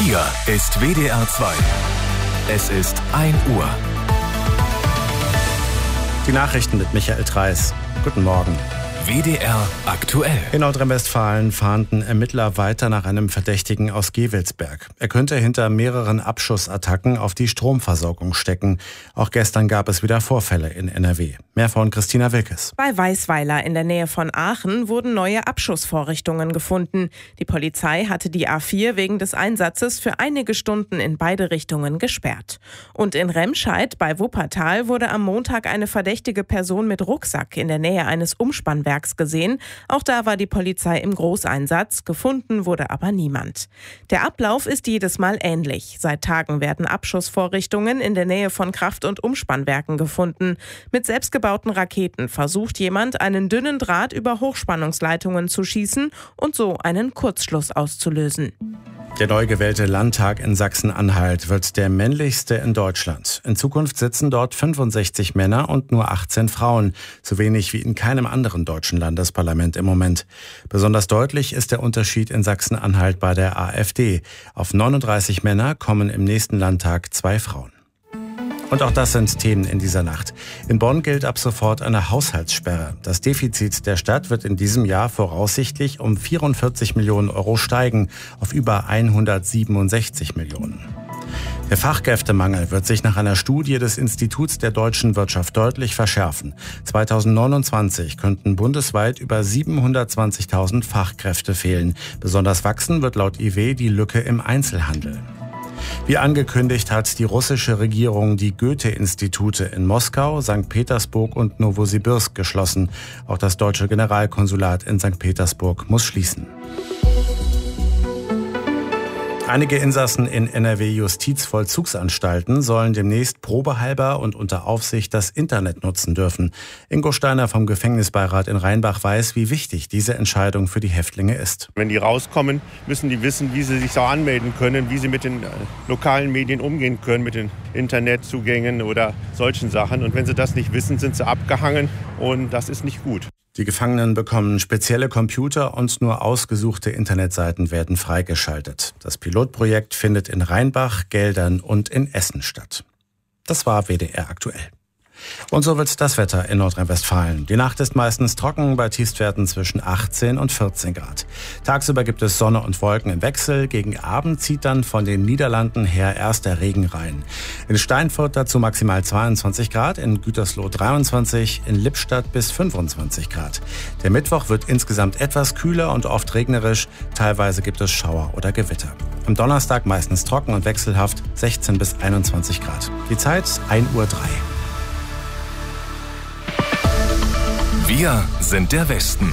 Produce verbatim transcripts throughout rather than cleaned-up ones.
Hier ist W D R zwei. Es ist ein Uhr. Die Nachrichten mit Michael Treis. Guten Morgen. W D R aktuell. In Nordrhein-Westfalen fahnden Ermittler weiter nach einem Verdächtigen aus Gevelsberg. Er könnte hinter mehreren Abschussattacken auf die Stromversorgung stecken. Auch gestern gab es wieder Vorfälle in N R W. Mehr von Christina Wilkes. Bei Weisweiler in der Nähe von Aachen wurden neue Abschussvorrichtungen gefunden. Die Polizei hatte die A vier wegen des Einsatzes für einige Stunden in beide Richtungen gesperrt. Und in Remscheid bei Wuppertal wurde am Montag eine verdächtige Person mit Rucksack in der Nähe eines Umspannwerks gesehen. Auch da war die Polizei im Großeinsatz. Gefunden wurde aber niemand. Der Ablauf ist jedes Mal ähnlich. Seit Tagen werden Abschussvorrichtungen in der Nähe von Kraft- und Umspannwerken gefunden. Mit selbstgebauten Raketen versucht jemand, einen dünnen Draht über Hochspannungsleitungen zu schießen und so einen Kurzschluss auszulösen. Der neu gewählte Landtag in Sachsen-Anhalt wird der männlichste in Deutschland. In Zukunft sitzen dort fünfundsechzig Männer und nur achtzehn Frauen. So wenig wie in keinem anderen deutschen Landesparlament im Moment. Besonders deutlich ist der Unterschied in Sachsen-Anhalt bei der AfD. Auf neununddreißig Männer kommen im nächsten Landtag zwei Frauen. Und auch das sind Themen in dieser Nacht. In Bonn gilt ab sofort eine Haushaltssperre. Das Defizit der Stadt wird in diesem Jahr voraussichtlich um vierundvierzig Millionen Euro steigen, auf über hundertsiebenundsechzig Millionen. Der Fachkräftemangel wird sich nach einer Studie des Instituts der deutschen Wirtschaft deutlich verschärfen. zweitausendneunundzwanzig könnten bundesweit über siebenhundertzwanzigtausend Fachkräfte fehlen. Besonders wachsen wird laut I W die Lücke im Einzelhandel. Wie angekündigt hat die russische Regierung die Goethe-Institute in Moskau, Sankt Petersburg und Nowosibirsk geschlossen. Auch das deutsche Generalkonsulat in Sankt Petersburg muss schließen. Einige Insassen in N R W-Justizvollzugsanstalten sollen demnächst probehalber und unter Aufsicht das Internet nutzen dürfen. Ingo Steiner vom Gefängnisbeirat in Rheinbach weiß, wie wichtig diese Entscheidung für die Häftlinge ist. Wenn die rauskommen, müssen die wissen, wie sie sich so anmelden können, wie sie mit den lokalen Medien umgehen können, mit den Internetzugängen oder solchen Sachen. Und wenn sie das nicht wissen, sind sie abgehangen und das ist nicht gut. Die Gefangenen bekommen spezielle Computer und nur ausgesuchte Internetseiten werden freigeschaltet. Das Pilotprojekt findet in Rheinbach, Geldern und in Essen statt. Das war W D R aktuell. Und so wird das Wetter in Nordrhein-Westfalen. Die Nacht ist meistens trocken bei Tiefstwerten zwischen achtzehn und vierzehn Grad. Tagsüber gibt es Sonne und Wolken im Wechsel. Gegen Abend zieht dann von den Niederlanden her erst der Regen rein. In Steinfurt dazu maximal zweiundzwanzig Grad, in Gütersloh dreiundzwanzig, in Lippstadt bis fünfundzwanzig Grad. Der Mittwoch wird insgesamt etwas kühler und oft regnerisch. Teilweise gibt es Schauer oder Gewitter. Am Donnerstag meistens trocken und wechselhaft, sechzehn bis einundzwanzig Grad. Die Zeit ein Uhr drei. Wir sind der Westen.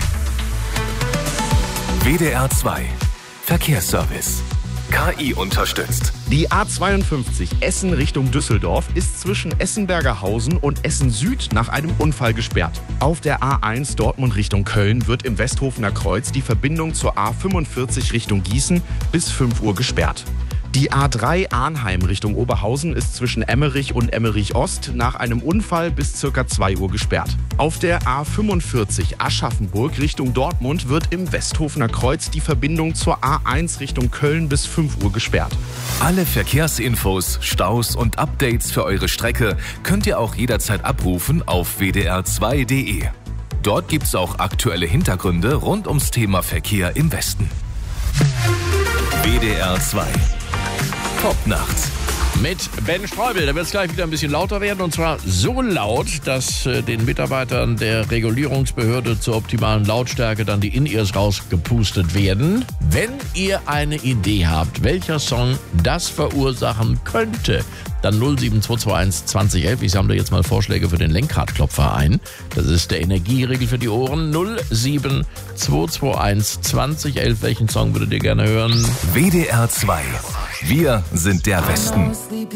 W D R zwei. Verkehrsservice. K I unterstützt. Die A zweiundfünfzig Essen Richtung Düsseldorf ist zwischen Essen-Bergerhausen und Essen Süd nach einem Unfall gesperrt. Auf der A eins Dortmund Richtung Köln wird im Westhofener Kreuz die Verbindung zur A fünfundvierzig Richtung Gießen bis fünf Uhr gesperrt. Die A drei Arnheim Richtung Oberhausen ist zwischen Emmerich und Emmerich Ost nach einem Unfall bis ca. zwei Uhr gesperrt. Auf der A fünfundvierzig Aschaffenburg Richtung Dortmund wird im Westhofener Kreuz die Verbindung zur A eins Richtung Köln bis fünf Uhr gesperrt. Alle Verkehrsinfos, Staus und Updates für eure Strecke könnt ihr auch jederzeit abrufen auf w d r zwei punkt d e. Dort gibt's auch aktuelle Hintergründe rund ums Thema Verkehr im Westen. W D R zwei. Top-Nacht. Mit Ben Streubel, da wird es gleich wieder ein bisschen lauter werden und zwar so laut, dass äh, den Mitarbeitern der Regulierungsbehörde zur optimalen Lautstärke dann die In-Ears rausgepustet werden. Wenn ihr eine Idee habt, welcher Song das verursachen könnte, dann null sieben zwei zwei eins zwanzig elf. Ich sammle jetzt mal Vorschläge für den Lenkradklopfer ein. Das ist der Energieriegel für die Ohren. null sieben zwei zwei eins zwanzig elf. Welchen Song würdet ihr gerne hören? W D R zwei. Wir sind der Westen.